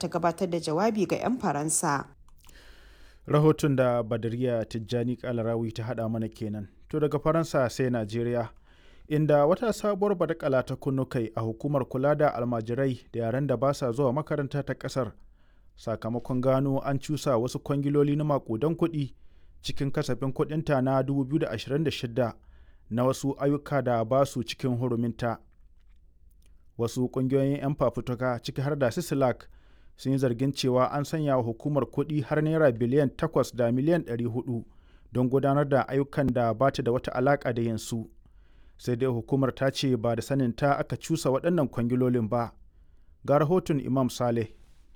ta gabatar da jawabi ga 'yan Faransa. Rahoton da Badariya Tijjani Kalarawi ta haɗa mana kenan. To daga Faransa sai Najeriya, inda wata sabuwar badakala ta kunnu kai a hukumar kula da almajirai da yaran da ba sa zuwa makaranta ta ƙasar, sakamakon gano an cusa wasu kwangiloli na makudan kuɗi cikin kasafin kuɗinta na 2026 na wasu ayyuka da ba su cikin huruminta. Wasu ƙungiyoyin 'yan fafutuka ciki har da Sisilak sun yi zargin cewa an sanya wa hukumar kuɗi har naira biliyan 8 da miliyan 400 don gudanar da ayyukan da ba ta da wata alaƙa da yansu. Sai dai hukumar ta ce ba da saninta aka cusa waɗannan kwangilolin ba. Ga rahoton Imam Saleh.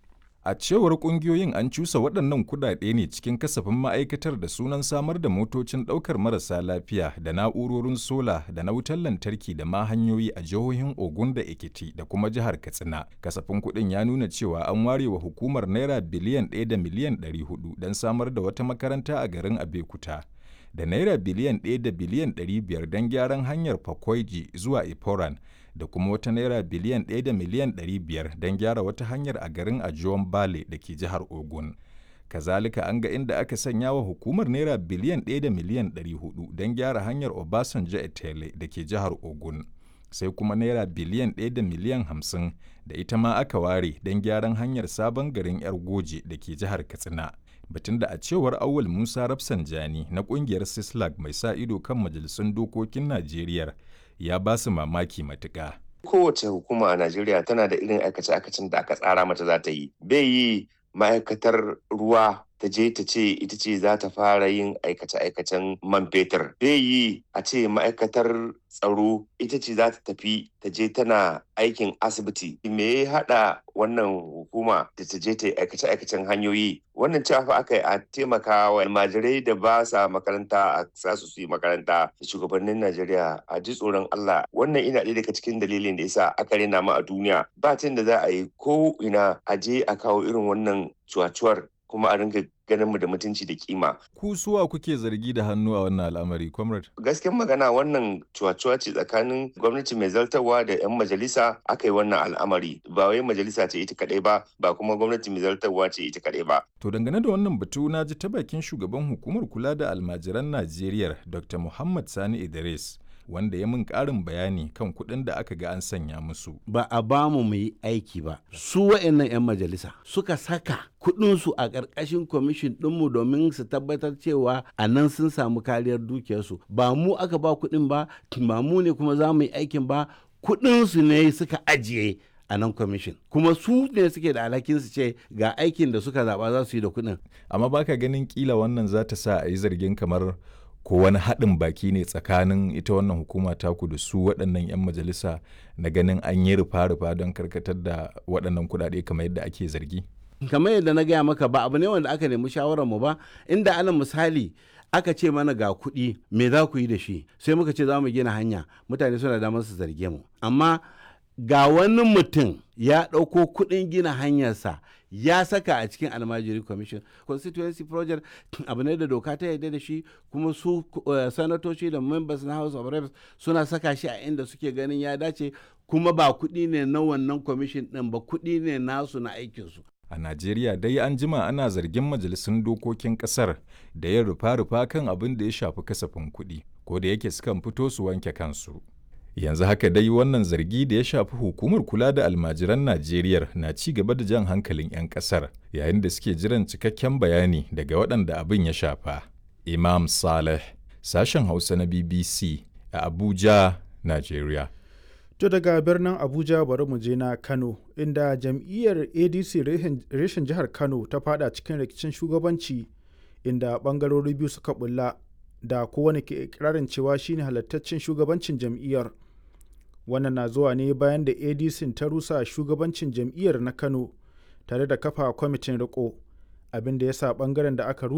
A cewar ƙungiyoyin an cusa waɗannan kuɗaɗe ne cikin kasafin ma'aikatar da sunan samar da motocin ɗaukar marasa lafiya da na'urorin sola da na wutar lantarki da ma hanyoyi a jihohin Ogun da Ekiti da kuma jihar Katsina. Kasafin kuɗin ya nuna cewa an ware wa hukumar naira biliyan 1 da miliyan 400 don samar da wata makaranta a garin Abeokuta, da naira biliyan 1 da biliyan 500 don gyaran hanyar Fakwaiji zuwa Iporan, da kuma wata naira biliyan 1 da miliyan 500 don gyara wata hanyar a garin Ajuwan Bale da ke jihar Ogun. Kazalika an ga inda aka sanya wa hukumar naira biliyan 1 da miliyan 400 don gyara hanyar Obasanjo Etele da ke jihar Ogun. Sai kuma naira biliyan 1 da miliyan 50 da ita ma aka ware don gyaran hanyar sabon garin 'Yar Goje da ke jihar Katsina. Batun da a cewar Awul Musa Rafsanjani na kungiyar Sislag mai sa ido kan majalisun dokokin Najeriya ya ba su mamaki matuƙa. Kowace hukuma a Najeriya tana da irin aikace-aikacen da aka tsara mata za ta yi. Bai yi ma'aikatar ruwa ta je ta ce ita ce za ta fara yin aikace-aikacen man fetur. Bai yi a ce ma'aikatar tsaro ita ce za ta tafi ta je tana aikin asibiti. Me ya haɗa wannan hukuma da ta je ta yi aikace-aikacen hanyoyi? Wannan cewa aka yi a taimaka wa almajirai da ba sa makaranta a sa su yi makaranta. Shugabannin Najeriya a ji tsoron Allah. Wannan ina ɗaya daga cikin dalilin da yasa aka rena mu a duniya. Ba da za a yi ko ina a je a kawo irin wannan cuwacuwar kuma a ringa ganin mu da mutunci da kima. Ku suwa kuke zargi da hannu a wannan al'amari, comrade? Gaskiyar magana wannan cuwa-cuwa ce tsakanin gwamnati mai zartarwa da 'yan majalisa aka yi wannan al'amari. Ba wai majalisa ce ita kaɗai ba, ba kuma gwamnati mai zartarwa ce ita kaɗai ba. To dangane da wannan batu na ji ta bakin shugaban hukumar kula da almajiran Najeriya Dr. Muhammad Sani Idris, wanda ya min ƙarin bayani kan kuɗin da aka ga an sanya musu. Ba a ba mu yi aiki ba. Su wa'annan 'yan majalisa suka saka kuɗinsu a ƙarƙashin kwamishin ɗinmu domin su tabbatar cewa a nan sun samu kariyar dukiyarsu. Ba mu aka ba kuɗin ba, ba mu ne kuma za mu yi aikin ba, kuɗinsu ne suka ajiye a nan kwamishin, kuma su ne suke da alhakin su ce ga aikin da suka zaɓa za su yi da kuɗin. Amma baka ganin kila wannan za ta sa a yi zargin kamar ko wani haɗin baki ne tsakanin ita wannan hukuma taku da su waɗannan 'yan majalisa na ganin an yi rufa-rufa don karkatar da waɗannan kuɗaɗe kamar yadda ake zargi? Kamar yadda na gaya maka ba abu ne wanda aka nemi shawararmu ba, inda ana misali aka ce mana ga kuɗi me za ku yi da shi, sai muka ce za mu gina hanya, mutane suna damar su zarge mu. Amma ga wani mutum ya ɗauko kuɗin gina hanyarsa ya saka a cikin almajiri commission constituency project, abu ne da doka ta yarda da shi, kuma su sanatoci da members na house of reps suna saka shi a inda suke ganin ya dace, kuma ba kuɗi ne na wannan commission ɗin ba, kuɗi ne nasu na aikinsu. A Najeriya dai an jima ana zargin majalisun dokokin ƙasar da yin rufa-rufa kan abin da ya shafi kasafin kuɗi, ko da yake sukan fito su wanke kansu. Yanzu haka dai wannan zargi da ya shafi hukumar kula da almajiran Najeriya na ci gaba da jan hankalin 'yan ƙasar, yayin da suke jiran cikakken bayani daga waɗanda abin ya shafa. Imam Saleh, sashen Hausa na BBC a Abuja, Najeriya. To daga birnin Abuja bari mu je na Kano, inda jam'iyyar ADC reshen jihar Kano ta fada cikin rikicin shugabanci, inda bangarori biyu suka bulla da kowane ke ikirarin cewa shine halattaccen shugabancin jam'iyyar. Wannan na zuwa ne bayan da ADC ta rusa shugabancin jam'iyyar na Kano tare da kafa kwamitin riko, abin da ya sa bangaren da aka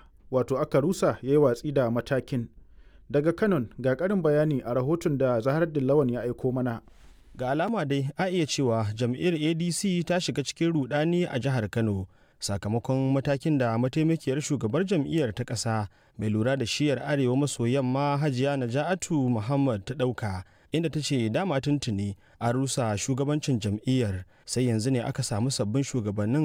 rusa ya yi watsi da matakin. Daga Kano ga ƙarin bayani a rahoton da Zahar Dillawan ya aiko mana. Ga alama dai a iya cewa jam'iyyar ADC ta shiga cikin rudani a jihar Kano sakamakon matakin da mataimakiyar shugabar jam'iyyar ta ƙasa mai lura da shiyar arewa maso yamma Hajiya Naja'atu Muhammad ta ɗauka, inda ta ce dama tuntuni a rusa shugabancin jam'iyyar, sai yanzu ne aka samu sabbin shugabannin